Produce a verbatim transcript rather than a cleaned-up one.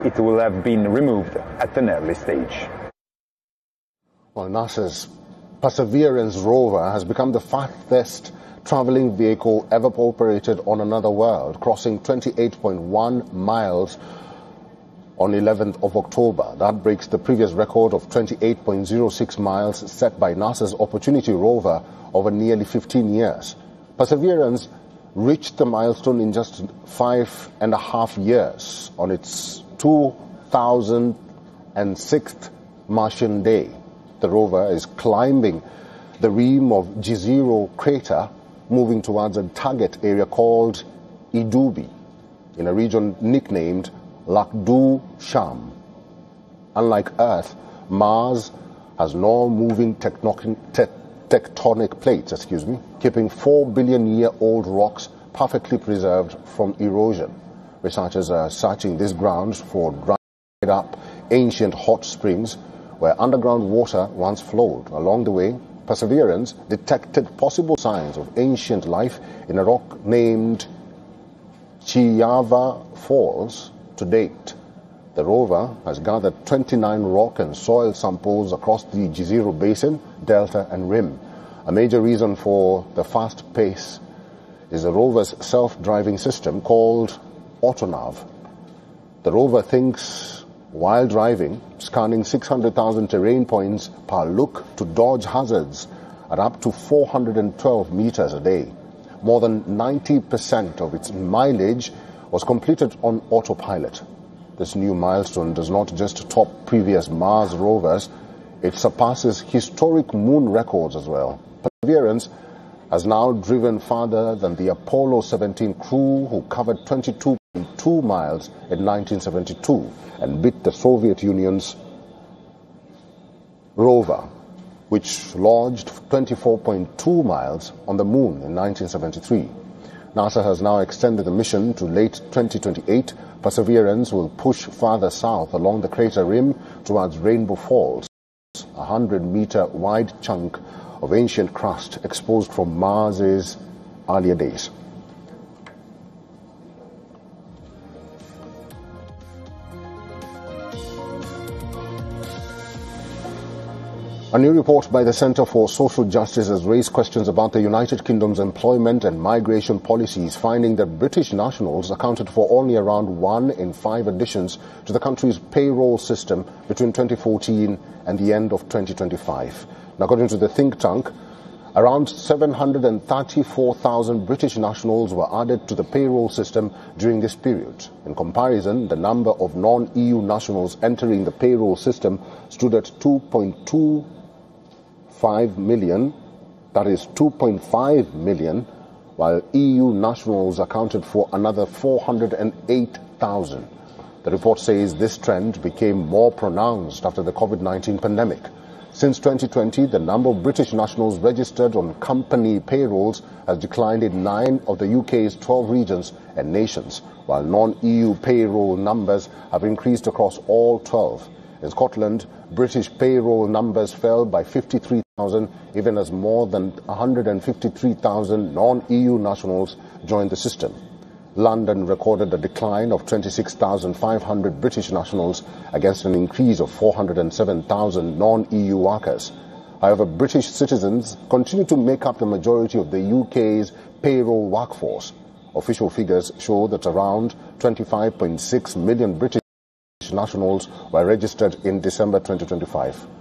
it will have been removed at an early stage. Well, NASA's Perseverance rover has become the fastest traveling vehicle ever operated on another world, crossing twenty-eight point one miles on eleventh of October. That breaks the previous record of twenty-eight point zero six miles set by NASA's Opportunity rover over nearly fifteen years. Perseverance reached the milestone in just five and a half years on its two thousand sixth Martian day. The rover is climbing the rim of Jezero crater, moving towards a target area called Idubi, in a region nicknamed Lac du Cham. Unlike Earth, Mars has no moving tectonic, te tectonic plates, excuse me, keeping four billion year old rocks perfectly preserved from erosion. Researchers are searching these grounds for dried up ancient hot springs where underground water once flowed. Along the way, Perseverance detected possible signs of ancient life in a rock named Chiava Falls. To date, the rover has gathered twenty-nine rock and soil samples across the Jezero Basin, Delta and Rim. A major reason for the fast pace is the rover's self-driving system called AutoNav. The rover thinks while driving, scanning six hundred thousand terrain points per look to dodge hazards at up to four hundred twelve meters a day. More than ninety percent of its mileage was completed on autopilot. This new milestone does not just top previous Mars rovers, it surpasses historic moon records as well. Perseverance has now driven farther than the Apollo seventeen crew, who covered twenty-two point two miles in nineteen seventy-two and beat the Soviet Union's rover, which lodged twenty-four point two miles on the moon in nineteen seventy-three. NASA has now extended the mission to late twenty twenty-eight. Perseverance will push farther south along the crater rim towards Rainbow Falls, a hundred meter wide chunk of ancient crust exposed from Mars's earlier days. A new report by the Centre for Social Justice has raised questions about the United Kingdom's employment and migration policies, finding that British nationals accounted for only around one in five additions to the country's payroll system between twenty fourteen and the end of twenty twenty-five. And according to the think tank, around seven hundred thirty-four thousand British nationals were added to the payroll system during this period. In comparison, the number of non-E U nationals entering the payroll system stood at two point two five million, that is two point five million, while E U nationals accounted for another four hundred eight thousand. The report says this trend became more pronounced after the COVID nineteen pandemic. Since twenty twenty, the number of British nationals registered on company payrolls has declined in nine of the U K's twelve regions and nations, while non-E U payroll numbers have increased across all twelve. In Scotland, British payroll numbers fell by fifty-three thousand, even as more than one hundred fifty-three thousand non-E U nationals joined the system. London recorded a decline of twenty-six thousand five hundred British nationals against an increase of four hundred seven thousand non-E U workers. However, British citizens continue to make up the majority of the U K's payroll workforce. Official figures show that around twenty-five point six million British nationals were registered in December twenty twenty-five.